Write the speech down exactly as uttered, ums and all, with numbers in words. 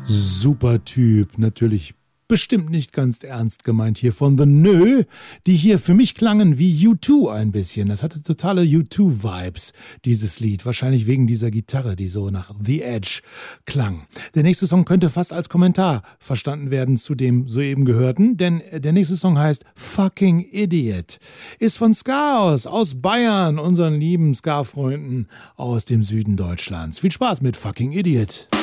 Super Typ, natürlich bestimmt nicht ganz ernst gemeint hier von The Nö, die hier für mich klangen wie U zwei ein bisschen. Das hatte totale U zwei Vibes, dieses Lied. Wahrscheinlich wegen dieser Gitarre, die so nach The Edge klang. Der nächste Song könnte fast als Kommentar verstanden werden zu dem soeben gehörten, denn der nächste Song heißt Fucking Idiot. Ist von Skaos aus Bayern, unseren lieben Ska-Freunden aus dem Süden Deutschlands. Viel Spaß mit Fucking Idiot.